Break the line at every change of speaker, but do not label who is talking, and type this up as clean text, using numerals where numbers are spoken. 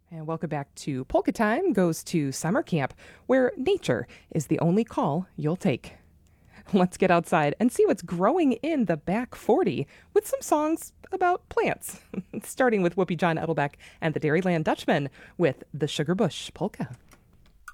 And welcome back to Polka Time Goes to Summer Camp, where nature is the only call you'll take. Let's get outside and see what's growing in the back 40 with some songs about plants, starting with Whoopi John Edelbeck and the Dairyland Dutchman with the Sugar Bush Polka.